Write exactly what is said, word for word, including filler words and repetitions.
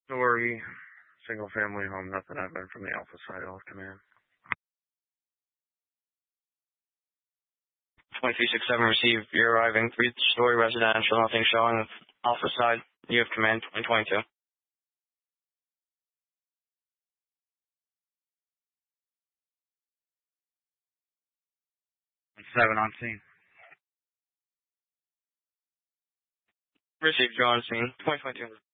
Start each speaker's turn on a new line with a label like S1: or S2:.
S1: Story, single family home, nothing I've been from the Alpha side of command.
S2: twenty-three six seven, receive. You're arriving. Three-story residential, nothing showing. Alpha side, you have command, twenty twenty-two.
S3: Seven on scene.
S2: Received, you're on scene, twenty twenty-two.